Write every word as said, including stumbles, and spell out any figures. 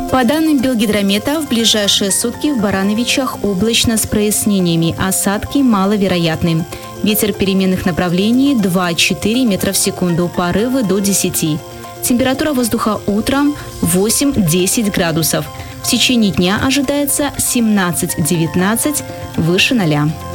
По данным Белгидромета, в ближайшие сутки в Барановичах облачно с прояснениями, осадки маловероятны. Ветер переменных направлений два-четыре метра в секунду, порывы до десяти. Температура воздуха утром восемь-десять градусов. В течение дня ожидается семнадцать-девятнадцать, выше ноля.